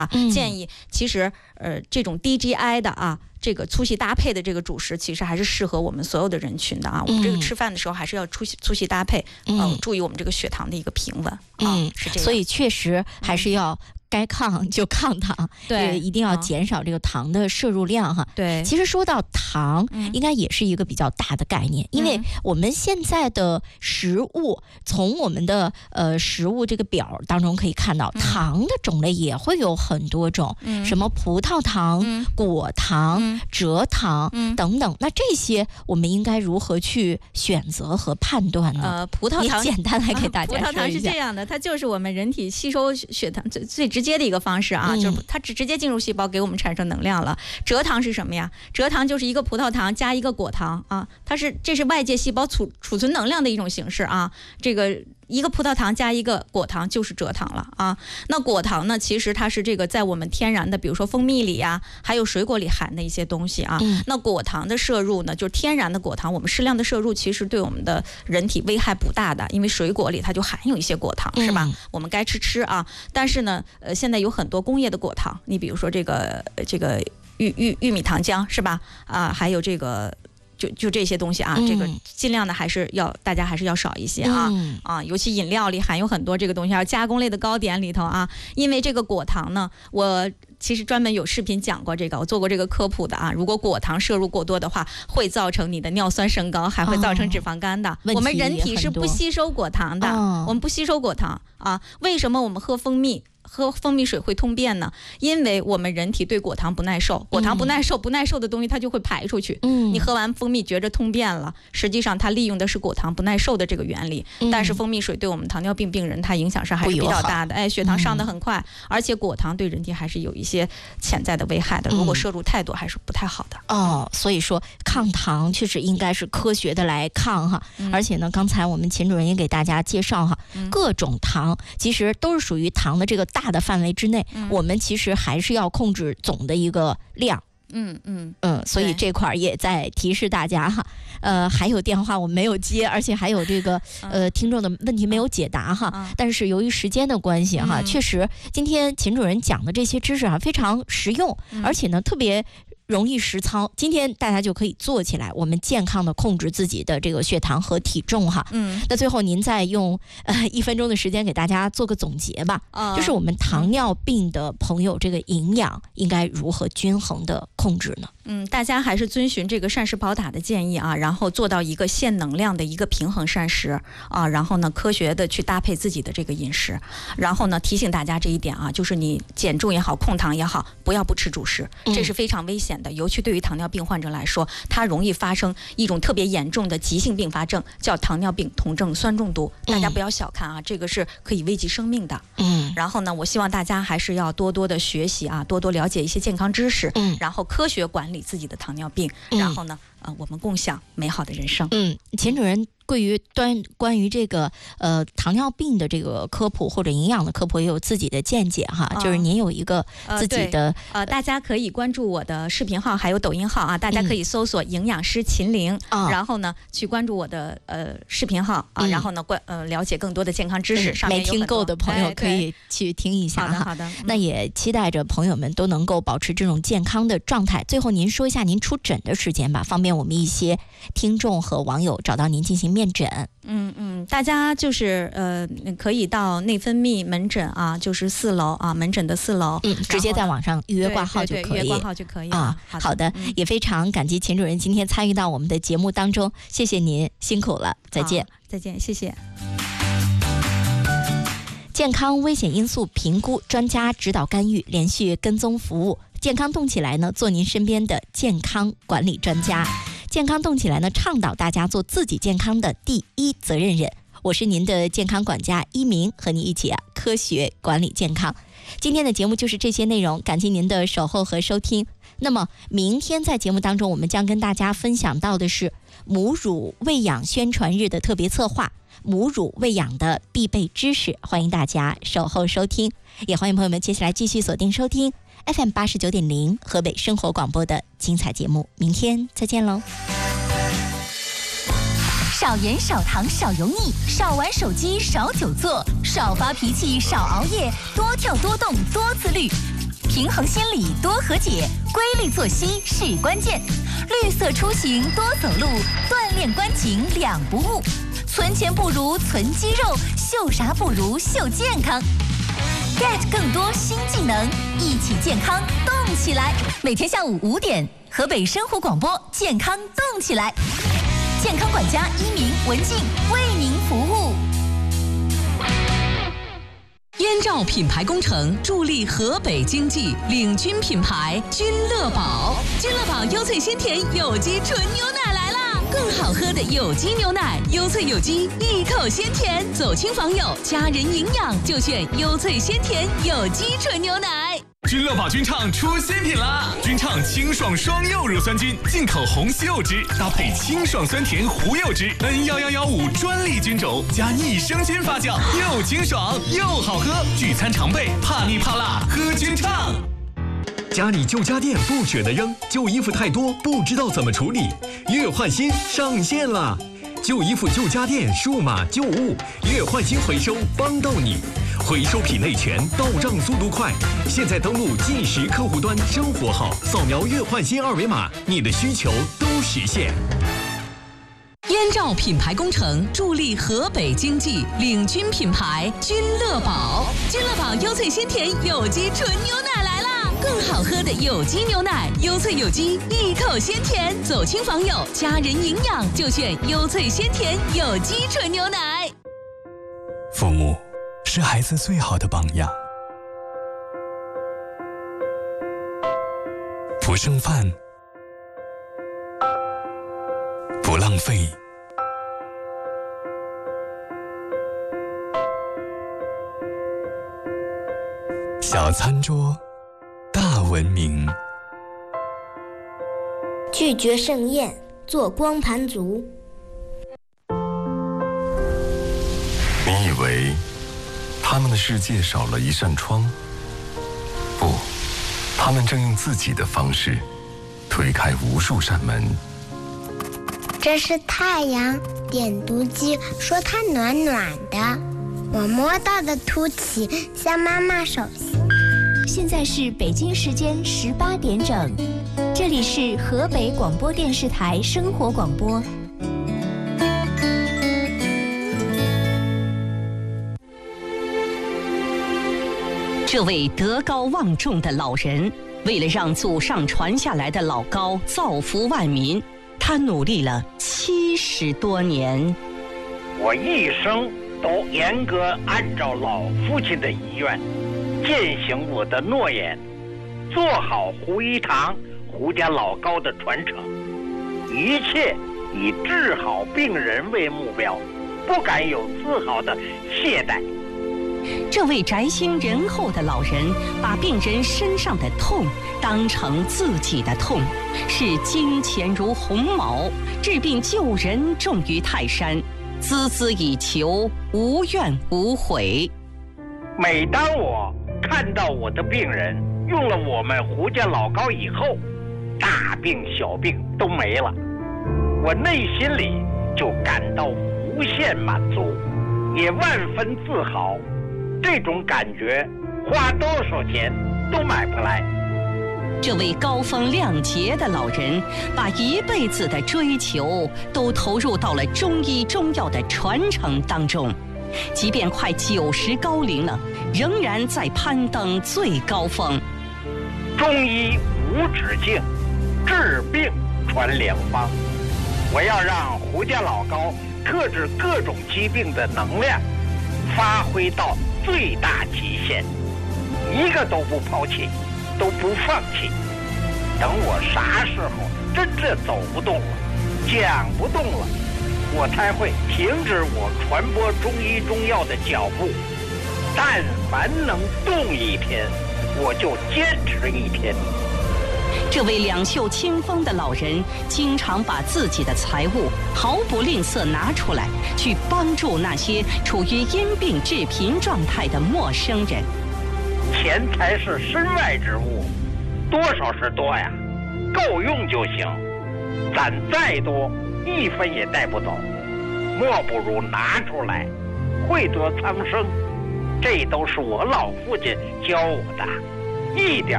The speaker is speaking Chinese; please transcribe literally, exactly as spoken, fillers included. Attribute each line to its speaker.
Speaker 1: 嗯、建议其实呃这种低 G I 的啊。这个粗细搭配的这个主食，其实还是适合我们所有的人群的啊。我们这个吃饭的时候还是要粗细粗细搭配，嗯、呃，注意我们这个血糖的一个平稳。嗯，啊、是这样。
Speaker 2: 所以确实还是要。该抗就抗糖，
Speaker 1: 对，
Speaker 2: 一定要减少这个糖的摄入量哈。
Speaker 1: 对，
Speaker 2: 其实说到糖，嗯、应该也是一个比较大的概念，嗯、因为我们现在的食物，从我们的呃食物这个表当中可以看到，嗯、糖的种类也会有很多种，嗯、什么葡萄糖、嗯、果糖、嗯、蔗糖、嗯、等等。那这些我们应该如何去选择和判断呢？
Speaker 1: 呃，葡萄糖，
Speaker 2: 你简单来给大家说一下。
Speaker 1: 葡萄糖是这样的，它就是我们人体吸收血糖最最直接的一个方式啊，嗯、就是它只直接进入细胞，给我们产生能量了。蔗糖是什么呀？蔗糖就是一个葡萄糖加一个果糖啊，它是这是外界细胞储储存能量的一种形式啊。这个一个葡萄糖加一个果糖就是蔗糖了啊。那果糖呢，其实它是这个在我们天然的，比如说蜂蜜里呀、啊，还有水果里含的一些东西啊。嗯、那果糖的摄入呢，就是天然的果糖，我们适量的摄入，其实对我们的人体危害不大的，因为水果里它就含有一些果糖，是吧？嗯、我们该吃吃啊。但是呢，呃，现在有很多工业的果糖，你比如说这个这个玉玉玉米糖浆是吧？啊，还有这个。就就这些东西啊，嗯、这个尽量的还是要大家还是要少一些啊、嗯、啊，尤其饮料里含有很多这个东西，还有加工类的糕点里头啊，因为这个果糖呢，我其实专门有视频讲过这个，我做过这个科普的啊。如果果糖摄入过多的话，会造成你的尿酸升高，还会造成脂肪肝的。哦、我们人体是不吸收果糖的，哦、我们不吸收果糖啊。为什么我们喝蜂蜜？喝蜂蜜水会通便呢？因为我们人体对果糖不耐受，果糖不耐受，嗯、不耐受的东西它就会排出去。嗯，你喝完蜂蜜觉着通便了，实际上它利用的是果糖不耐受的这个原理。嗯、但是蜂蜜水对我们糖尿病病人它影响上还是比较大的，哎，血糖上得很快，嗯、而且果糖对人体还是有一些潜在的危害的，如果摄入太多还是不太好的。
Speaker 2: 嗯、哦，所以说抗糖确实应该是科学的来抗哈。嗯、而且呢，刚才我们秦主任也给大家介绍哈，嗯、各种糖其实都是属于糖的这个大的范围之内，嗯、我们其实还是要控制总的一个量。
Speaker 1: 嗯嗯
Speaker 2: 嗯，所以这块也在提示大家哈。呃，还有电话我们没有接，而且还有这个呃听众的问题没有解答哈。嗯、但是由于时间的关系哈，嗯、确实今天秦主任讲的这些知识啊非常实用，嗯、而且呢特别容易实操，今天大家就可以做起来，我们健康的控制自己的这个血糖和体重哈。嗯，那最后您再用呃一分钟的时间给大家做个总结吧。哦、就是我们糖尿病的朋友，这个营养应该如何均衡的控制呢？
Speaker 1: 嗯，大家还是遵循这个膳食宝塔的建议啊，然后做到一个限能量的一个平衡膳食啊，然后呢科学的去搭配自己的这个饮食，然后呢提醒大家这一点啊，就是你减重也好，控糖也好，不要不吃主食，这是非常危险的。尤其对于糖尿病患者来说，它容易发生一种特别严重的急性并发症，叫糖尿病酮症酸中毒。大家不要小看啊，这个是可以危及生命的。嗯，然后呢，我希望大家还是要多多的学习啊，多多了解一些健康知识，嗯，然后科学管理自己的糖尿病，嗯、然后呢，呃，我们共享美好的人生。
Speaker 2: 嗯，秦主任对于关关于这个呃糖尿病的这个科普或者营养的科普也有自己的见解哈，哦、就是您有一个自己的
Speaker 1: 呃, 呃，大家可以关注我的视频号还有抖音号啊，大家可以搜索营养师秦玲，嗯、然后呢去关注我的呃视频号啊，嗯、然后呢关呃了解更多的健康知识。嗯、上面
Speaker 2: 没听够的朋友可以去听一下哈。
Speaker 1: 哎、好的好的，嗯、
Speaker 2: 那也期待着朋友们都能够保持这种健康的状态。最后您说一下您出诊的时间吧，方便我们一些听众和网友找到您进行面诊。
Speaker 1: 嗯嗯，大家就是呃，可以到内分泌门诊啊，就是四楼啊，门诊的四楼，
Speaker 2: 嗯，直接在网上预约挂号就可以，
Speaker 1: 对对对预约挂号就可以
Speaker 2: 啊。好的，好的嗯、也非常感激秦主任今天参与到我们的节目当中，谢谢您，辛苦了，再见，
Speaker 1: 再见，谢谢。
Speaker 2: 健康危险因素评估专家指导干预，连续跟踪服务，健康动起来呢，做您身边的健康管理专家。健康动起来呢，倡导大家做自己健康的第一责任人。我是您的健康管家一鸣，和你一起啊科学管理健康。今天的节目就是这些内容，感谢您的守候和收听。那么明天在节目当中，我们将跟大家分享到的是母乳喂养宣传日的特别策划，母乳喂养的必备知识，欢迎大家守候收听，也欢迎朋友们接下来继续锁定收听 F M 八十九点零 河北生活广播的精彩节目。明天再见喽！
Speaker 3: 少盐少糖少油腻，少玩手机少久坐，少发脾气少熬夜，多跳多动多自律。 平衡心理多和解，规律作息是关键。绿色出行多走路，锻炼关颈两不误。存钱不如存肌肉，秀啥不如秀健康。get 更多新技能，一起健康动起来。每天下午五点，河北生活广播健康动起来，健康管家一鸣、文静为您服务。
Speaker 4: 燕赵品牌工程助力河北经济，领军品牌君乐宝。君乐宝优萃鲜甜有机纯牛奶来啦！更好喝的有机牛奶，优萃有机，一口鲜甜，走亲访友，家人营养就选优萃鲜甜有机纯牛奶。
Speaker 5: 君乐宝君畅出新品啦！君畅清爽双柚乳酸菌，进口红西柚汁，搭配清爽酸甜胡柚汁 N 一一一五专利菌种，加益生菌发酵，又清爽又好喝。聚餐常备，怕腻怕辣，喝君畅。
Speaker 6: 家里旧家电不舍得扔，旧衣服太多不知道怎么处理，月换新上线了。旧衣服旧家电数码旧物月换新回收帮到你，回收品类全，到账速度快。现在登录即时客户端生活号，扫描月换新二维码，你的需求都实现。
Speaker 4: 燕赵品牌工程助力河北经济，领军品牌君乐宝。君乐宝优萃鲜甜有机纯牛奶来啦！更好喝的有机牛奶，优萃有机，一口鲜甜，走亲访友，家人营养就选优萃鲜甜有机纯牛奶。
Speaker 7: 父母是孩子最好的榜样，不剩饭，不浪费，小餐桌大文明。
Speaker 8: 拒绝盛宴，做光盘族。
Speaker 9: 你以为他们的世界少了一扇窗？不，他们正用自己的方式推开无数扇门。
Speaker 8: 这是太阳，点读机说它暖暖的，我摸到的凸起像妈妈手心。
Speaker 10: 现在是北京时间十八点整，这里是河北广播电视台生活广播。
Speaker 4: 这位德高望重的老人，为了让祖上传下来的老高造福万民，他努力了七十多年。
Speaker 11: 我一生都严格按照老父亲的遗愿，践行我的诺言，做好胡一堂、胡家老高的传承，一切以治好病人为目标，不敢有丝毫的懈怠。
Speaker 4: 这位宅心仁厚的老人，把病人身上的痛当成自己的痛，视金钱如鸿毛，治病救人重于泰山，孜孜以求，无怨无悔。
Speaker 11: 每当我看到我的病人用了我们胡家老高以后，大病小病都没了，我内心里就感到无限满足，也万分自豪。这种感觉花多少钱都买不来。
Speaker 4: 这位高风亮节的老人，把一辈子的追求都投入到了中医中药的传承当中，即便快九十高龄了，仍然在攀登最高峰。
Speaker 11: 中医无止境，治病传良方。我要让胡家老高克制各种疾病的能量发挥到最大极限，一个都不抛弃，都不放弃。等我啥时候真正走不动了，讲不动了，我才会停止我传播中医中药的脚步。但凡能动一天，我就坚持一天。
Speaker 4: 这位两袖清风的老人，经常把自己的财物毫不吝啬拿出来，去帮助那些处于因病致贫状态的陌生人。
Speaker 11: 钱财是身外之物，多少是多呀，够用就行。攒再多，一分也带不走，莫不如拿出来，惠泽苍生。这都是我老父亲教我的，一点